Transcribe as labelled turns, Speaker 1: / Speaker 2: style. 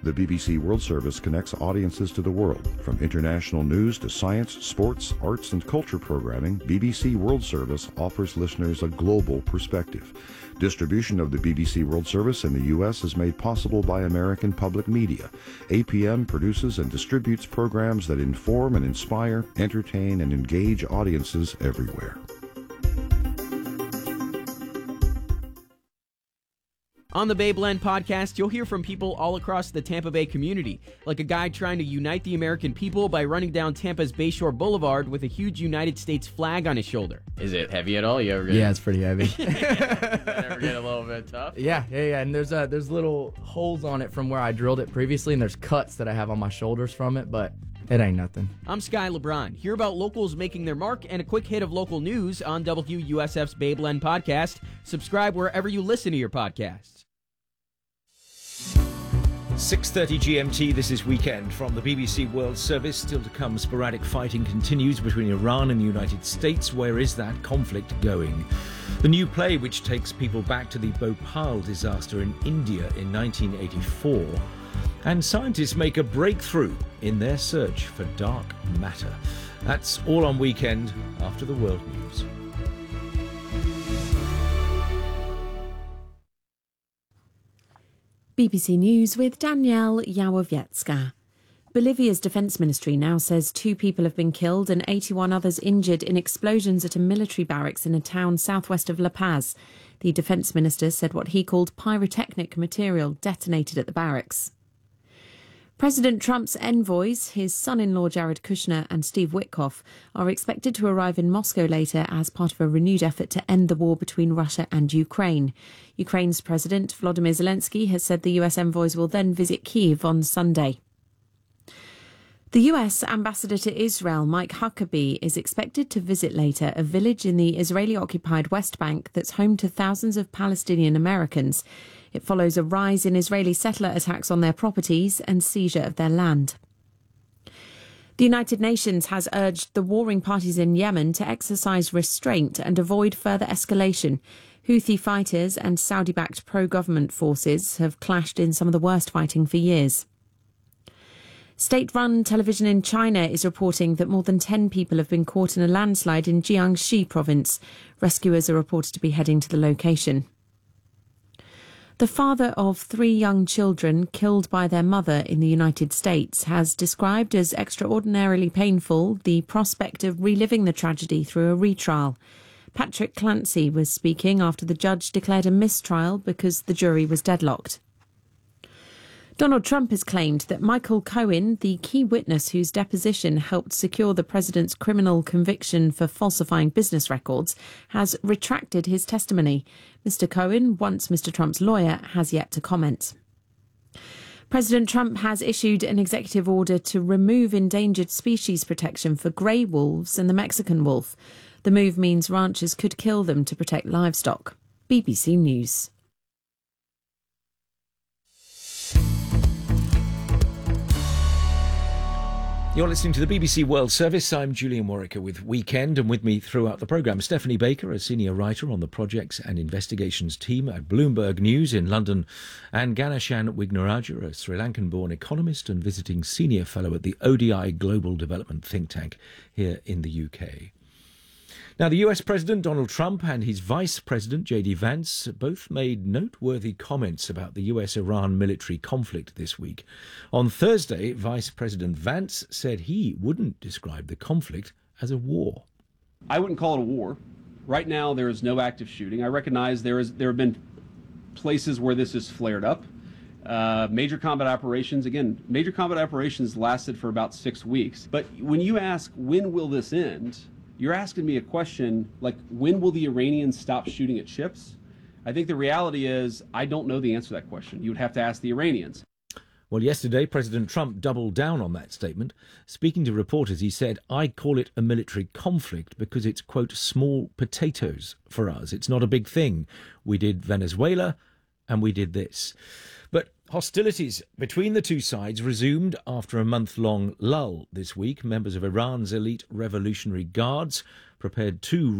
Speaker 1: The BBC World Service connects audiences to the world. From international news to science, sports, arts, and culture programming, BBC World Service offers listeners a global perspective. Distribution of the BBC World Service in the U.S. is made possible by American Public Media. APM produces and distributes programs that inform and inspire, entertain, and engage audiences everywhere.
Speaker 2: On the Bay Blend podcast, you'll hear from people all across the Tampa Bay community, like a guy trying to unite the American people by running down Tampa's Bayshore Boulevard with a huge United States flag on his shoulder.
Speaker 3: Is it heavy at all?
Speaker 4: Yeah, it's pretty heavy.
Speaker 3: Ever get a little bit tough?
Speaker 4: Yeah. And there's little holes on it from where I drilled it previously, and there's cuts that I have on my shoulders from it, but it ain't nothing.
Speaker 2: I'm Sky LeBron. Hear about locals making their mark and a quick hit of local news on WUSF's Bay Blend podcast. Subscribe wherever you listen to your podcasts.
Speaker 5: 6:30 GMT, this is Weekend from the BBC World Service. Still to come, sporadic fighting continues between Iran and the United States. Where is that conflict going? The new play, which takes people back to the Bhopal disaster in India in 1984. And scientists make a breakthrough in their search for dark matter. That's all on Weekend after the world news.
Speaker 6: BBC News with Danielle Yawowiecka. Bolivia's defence ministry now says 2 people have been killed and 81 others injured in explosions at a military barracks in a town southwest of La Paz. The defence minister said what he called pyrotechnic material detonated at the barracks. President Trump's envoys, his son-in-law Jared Kushner and Steve Witkoff, are expected to arrive in Moscow later as part of a renewed effort to end the war between Russia and Ukraine. Ukraine's President Volodymyr Zelensky has said the US envoys will then visit Kyiv on Sunday. The US ambassador to Israel, Mike Huckabee, is expected to visit later a village in the Israeli-occupied West Bank that's home to thousands of Palestinian Americans. It follows a rise in Israeli settler attacks on their properties and seizure of their land. The United Nations has urged the warring parties in Yemen to exercise restraint and avoid further escalation. Houthi fighters and Saudi-backed pro-government forces have clashed in some of the worst fighting for years. State-run television in China is reporting that more than 10 people have been caught in a landslide in Jiangxi province. Rescuers are reported to be heading to the location. The father of 3 young children killed by their mother in the United States has described as extraordinarily painful the prospect of reliving the tragedy through a retrial. Patrick Clancy was speaking after the judge declared a mistrial because the jury was deadlocked. Donald Trump has claimed that Michael Cohen, the key witness whose deposition helped secure the president's criminal conviction for falsifying business records, has retracted his testimony. Mr. Cohen, once Mr. Trump's lawyer, has yet to comment. President Trump has issued an executive order to remove endangered species protection for grey wolves and the Mexican wolf. The move means ranchers could kill them to protect livestock. BBC News.
Speaker 5: You're listening to the BBC World Service. I'm Julian Warwicker with Weekend, and with me throughout the programme, Stephanie Baker, a senior writer on the projects and investigations team at Bloomberg News in London, and Ganashan Wignarajah, a Sri Lankan-born economist and visiting senior fellow at the ODI Global Development think tank here in the UK. Now, the US President Donald Trump and his Vice President J.D. Vance both made noteworthy comments about the US-Iran military conflict this week. On Thursday, Vice President Vance said he wouldn't describe the conflict as a war.
Speaker 7: I wouldn't call it a war. Right now, there is no active shooting. I recognize there have been places where this has flared up. Major combat operations lasted for about 6 weeks. But when you ask, when will this end? You're asking me a question like, when will the Iranians stop shooting at ships? I think the reality is, I don't know the answer to that question. You would have to ask the Iranians.
Speaker 5: Well, yesterday, President Trump doubled down on that statement. Speaking to reporters, he said, "I call it a military conflict because it's, quote, small potatoes for us. It's not a big thing. We did Venezuela and we did this." But hostilities between the two sides resumed after a month-long lull this week. Members of Iran's elite Revolutionary Guards prepared 2